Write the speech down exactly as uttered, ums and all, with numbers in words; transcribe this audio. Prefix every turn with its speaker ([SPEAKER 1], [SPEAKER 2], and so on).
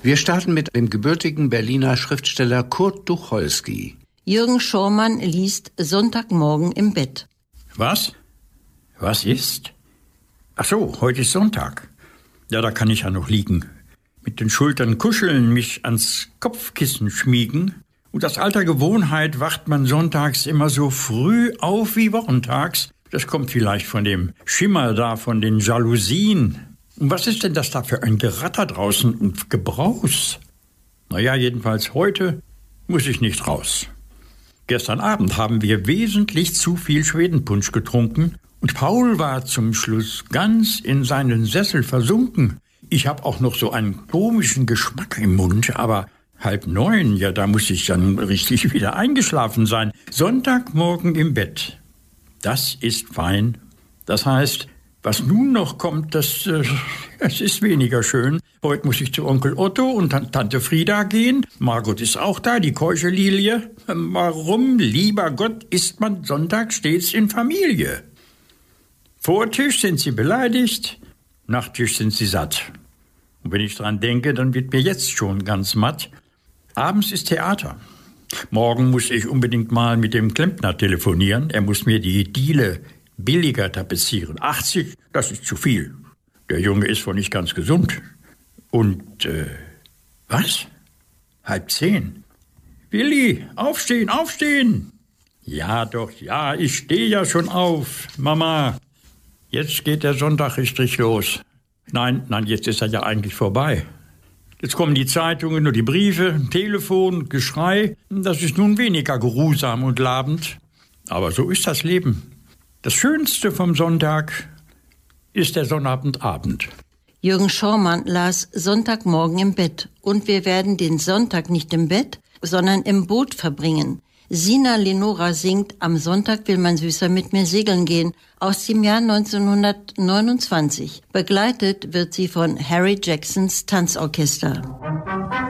[SPEAKER 1] Wir starten mit dem gebürtigen Berliner Schriftsteller Kurt Tucholsky.
[SPEAKER 2] Jürgen Schormann liest Sonntagmorgen im Bett.
[SPEAKER 3] Was? Was ist? Ach so, heute ist Sonntag. Ja, da kann ich ja noch liegen. Mit den Schultern kuscheln, mich ans Kopfkissen schmiegen. Und aus alter Gewohnheit wacht man sonntags immer so früh auf wie wochentags. Das kommt vielleicht von dem Schimmer da, von den Jalousien. Und was ist denn das da für ein Geratter draußen und Gebraus? Naja, jedenfalls heute muss ich nicht raus. Gestern Abend haben wir wesentlich zu viel Schwedenpunsch getrunken und Paul war zum Schluss ganz in seinen Sessel versunken. Ich habe auch noch so einen komischen Geschmack im Mund, aber halb neun, ja, da muss ich dann richtig wieder eingeschlafen sein. Sonntagmorgen im Bett. Das ist fein. Das heißt, was nun noch kommt, das, äh, das ist weniger schön. Heute muss ich zu Onkel Otto und Tante Frieda gehen. Margot ist auch da, die keusche Lilie. Warum, lieber Gott, isst man Sonntag stets in Familie? Vor Tisch sind sie beleidigt, nach Tisch sind sie satt. Und wenn ich dran denke, dann wird mir jetzt schon ganz matt. Abends ist Theater. Morgen muss ich unbedingt mal mit dem Klempner telefonieren. Er muss mir die Diele billiger tapezieren. achtzig, das ist zu viel. Der Junge ist wohl nicht ganz gesund. Und, äh, was? Halb zehn. Willi, aufstehen, aufstehen! Ja doch, ja, ich stehe ja schon auf, Mama. Jetzt geht der Sonntag richtig los. Nein, nein, jetzt ist er ja eigentlich vorbei. Jetzt kommen die Zeitungen und die Briefe, Telefon, Geschrei. Das ist nun weniger geruhsam und labend. Aber so ist das Leben. Das Schönste vom Sonntag ist der Sonnabendabend.
[SPEAKER 2] Jürgen Schormann las Sonntagmorgen im Bett. Und wir werden den Sonntag nicht im Bett, sondern im Boot verbringen. Sina Lenora singt Am Sonntag will mein Süßer mit mir segeln gehen aus dem Jahr neunzehnhundertneunundzwanzig. Begleitet wird sie von Harry Jacksons Tanzorchester.